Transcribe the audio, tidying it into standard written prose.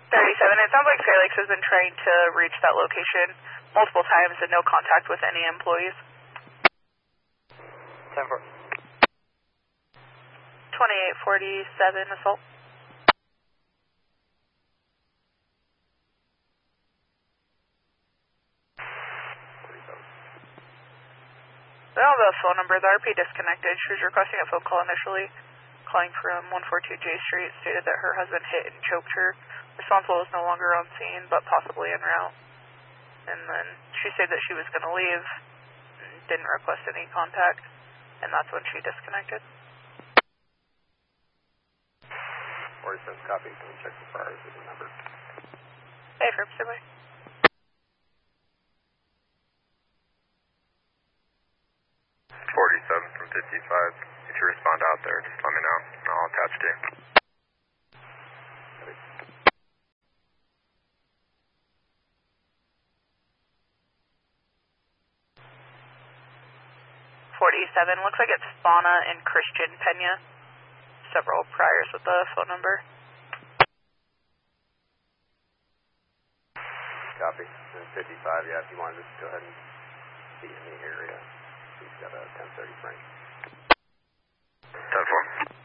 37. It sounds like Fairlakes has been trying to reach that location multiple times and no contact with any employees. 10-4. 2847 assault. I don't have a phone number. The RP disconnected. She was requesting a phone call initially, calling from 142 J Street, stated that her husband hit and choked her. Responsible is no longer on scene, but possibly en route. And then she said that she was going to leave, and didn't request any contact, and that's when she disconnected. 47 copy. Can we check the priors with the number? Hey, Herb, say bye. 47 from 55. If you respond out there, just let me know. I'll attach to you. 47. Looks like it's Fauna and Christian Pena. Several priors with the phone number. Copy. 55, yeah, if you want to just go ahead and be in the area. He's got a 1030 frame. 10-4.